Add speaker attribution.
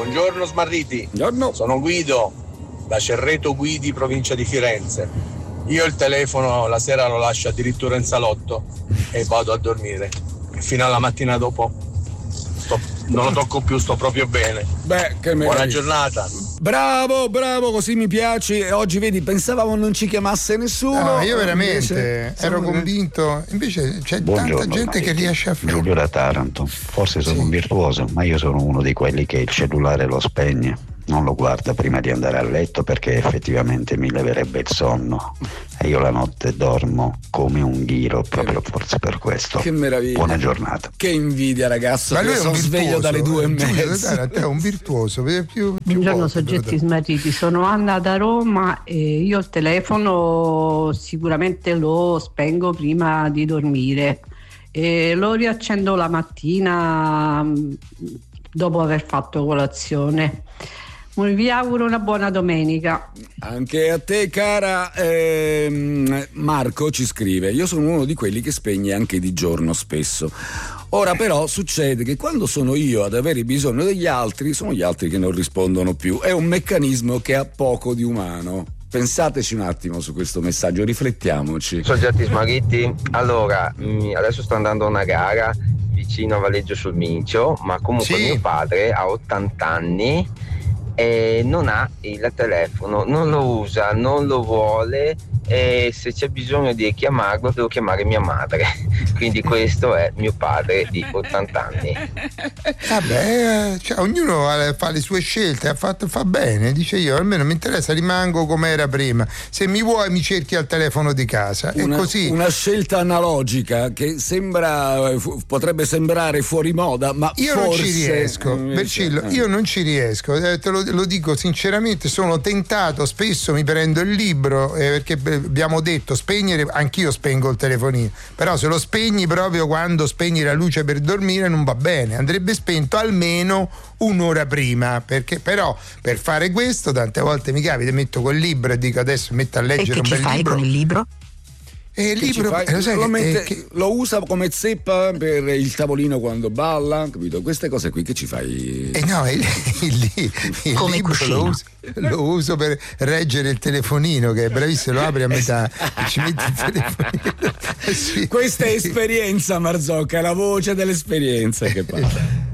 Speaker 1: Buongiorno smarriti.
Speaker 2: Buongiorno.
Speaker 1: Sono Guido, da Cerreto Guidi, provincia di Firenze. Io il telefono la sera lo lascio addirittura in salotto e vado a dormire. E fino alla mattina dopo non lo tocco più, sto proprio bene.
Speaker 2: Beh, che meraviglia.
Speaker 1: Buona giornata.
Speaker 2: Bravo, così mi piaci. E oggi vedi, pensavamo non ci chiamasse nessuno.
Speaker 3: No, io veramente ero convinto, invece c'è tanta gente che riesce a fare.
Speaker 4: Giulio da Taranto, forse sono un virtuoso, ma io sono uno di quelli che il cellulare lo spegne, non lo guarda prima di andare a letto perché effettivamente mi leverebbe il sonno e io la notte dormo come un ghiro, proprio forse per questo.
Speaker 2: Che meraviglia.
Speaker 4: Buona giornata.
Speaker 2: Che invidia, ragazzo.
Speaker 3: Ma lui è
Speaker 2: sono sveglio dalle 2:30.
Speaker 3: È un virtuoso.
Speaker 5: Buongiorno soggetti smarriti, sono Anna da Roma e io il telefono sicuramente lo spengo prima di dormire e lo riaccendo la mattina dopo aver fatto colazione. Vi auguro una buona domenica.
Speaker 2: Anche a te, cara. Marco ci scrive: io sono uno di quelli che spegne anche di giorno spesso. Ora però succede che quando sono io ad avere bisogno degli altri, sono gli altri che non rispondono più. È un meccanismo che ha poco di umano. Pensateci un attimo su questo messaggio, riflettiamoci.
Speaker 6: Soggetti smarriti, allora adesso sto andando a una gara vicino a Valeggio sul Mincio, ma comunque mio padre ha 80 anni e non ha il telefono, non lo usa, non lo vuole e se c'è bisogno di chiamarlo devo chiamare mia madre. Quindi questo è mio padre di 80 anni.
Speaker 3: Vabbè, ognuno fa le sue scelte, fa bene, dice io almeno mi interessa, rimango come era prima, se mi vuoi mi cerchi al telefono di casa. È così.
Speaker 2: Una scelta analogica che potrebbe sembrare fuori moda, ma
Speaker 3: io
Speaker 2: forse
Speaker 3: non ci riesco, Vercillo, io non ci riesco, te lo dico sinceramente, sono tentato, spesso mi prendo il libro perché abbiamo detto spegnere, anch'io spengo il telefonino, però se lo spegni proprio quando spegni la luce per dormire non va bene, andrebbe spento almeno un'ora prima, perché però per fare questo tante volte mi capita, metto quel libro e dico adesso metto a leggere un bel libro. E che ci fai con il libro? E il libro
Speaker 2: lo usa come zeppa per il tavolino quando balla, capito? Queste cose qui che ci fai?
Speaker 3: No, il libro lo uso per reggere il telefonino, che è bravissimo, lo apri a metà e ci metti il telefonino.
Speaker 2: Questa è esperienza, Marzocca, è la voce dell'esperienza che parla.